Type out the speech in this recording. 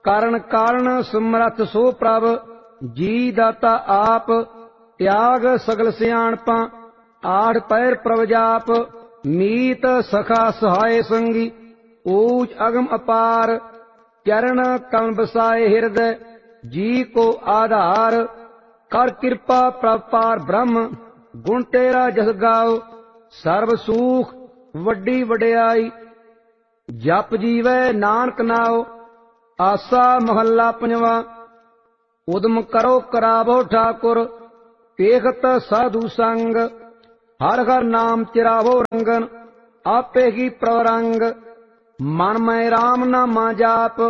ਕਰਨ ਕਾਰਨ ਸਮਰੱਥ ਸੋ ਪ੍ਰਭ, ਜੀ ਦਾਤਾ ਆਪ, ਤਿਆਗ ਸਗਲ ਸਿਆਣਪਾਂ, ਆਠ ਪਹਿਰ ਪ੍ਰਭ ਜਾਪ, ਮੀਤ ਸਖਾ ਸਹਾਏ ਸੰਗੀ, ਊਚ ਅਗਮ ਅਪਾਰ, ਚਰਨ ਕਮਲ ਬਸਾਏ ਹਿਰਦੈ, ਜੀ ਕੋ ਆਧਾਰ, ਕਰ ਕਿਰਪਾ ਪ੍ਰਭ ਪਾਰ ਬ੍ਰਹਮ, ਗੁਣ ਤੇਰਾ ਜਸ ਗਾਓ, ਸਰਬ ਸੂਖ ਵੱਡੀ ਵਡਿਆਈ, ਜਪ ਜੀਵੈ ਨਾਨਕ ਨਾਉ। ਆਸਾ ਮਹੱਲਾ ਪੰਜਵਾਂ। ਉਦਮ ਕਰੋ ਕਰਾਵੋ ਠਾਕੁਰ, ਪੇਖਤ ਸਾਧੂ ਸੰਗ, ਹਰ ਹਰ ਨਾਮ ਚਿਰਾਵੋ ਰੰਗਨ, ਆਪੇ ਹੀ ਪ੍ਰਵਰੰਗ, ਮਨ ਮੈਂ ਰਾਮ ਨਾਮਾ ਜਾਪ,